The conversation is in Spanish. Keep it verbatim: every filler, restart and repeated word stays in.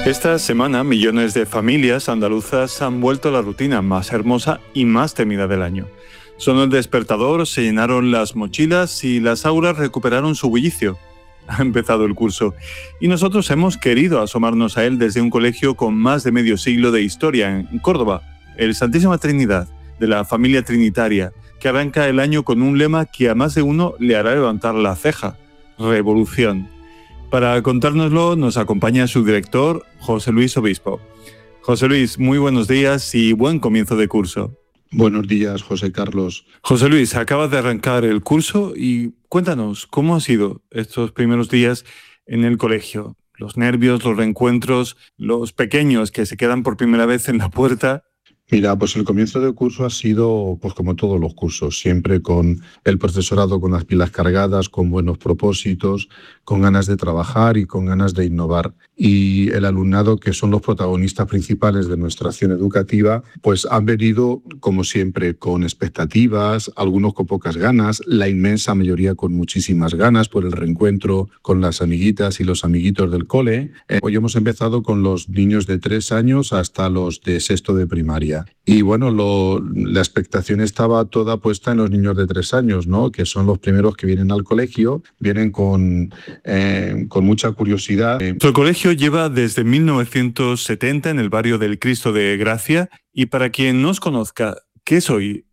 Esta semana, millones de familias andaluzas han vuelto a la rutina más hermosa y más temida del año. Sonó el despertador, se llenaron las mochilas y las aulas recuperaron su bullicio. Ha empezado el curso y nosotros hemos querido asomarnos a él desde un colegio con más de medio siglo de historia en Córdoba, el Santísima Trinidad, de la familia trinitaria, que arranca el año con un lema que a más de uno le hará levantar la ceja: revolución. Para contárnoslo nos acompaña su director, José Luis Obispo. José Luis, muy buenos días y buen comienzo de curso. Buenos días, José Carlos. José Luis, acabas de arrancar el curso y cuéntanos, ¿cómo han sido estos primeros días en el colegio? Los nervios, los reencuentros, los pequeños que se quedan por primera vez en la puerta. Mira, pues el comienzo del curso ha sido, pues como todos los cursos, siempre con el profesorado con las pilas cargadas, con buenos propósitos, con ganas de trabajar y con ganas de innovar. Y el alumnado, que son los protagonistas principales de nuestra acción educativa, pues han venido, como siempre, con expectativas, algunos con pocas ganas, la inmensa mayoría con muchísimas ganas por el reencuentro con las amiguitas y los amiguitos del cole. Eh, hoy hemos empezado con los niños de tres años hasta los de sexto de primaria. Y bueno, lo, la expectación estaba toda puesta en los niños de tres años, ¿no? Que son los primeros que vienen al colegio, vienen con, eh, con mucha curiosidad. Nuestro colegio lleva desde mil novecientos setenta en el barrio del Cristo de Gracia y para quien no os conozca, ¿qué es hoy